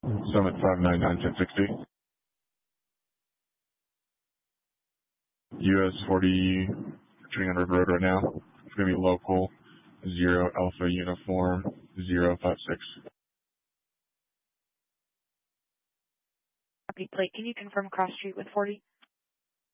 Summit 599-1060. US 40, turning on River Road right now. It's going to be local, 0 Alpha Uniform, 056. Copy, Blake, can you confirm cross street with 40?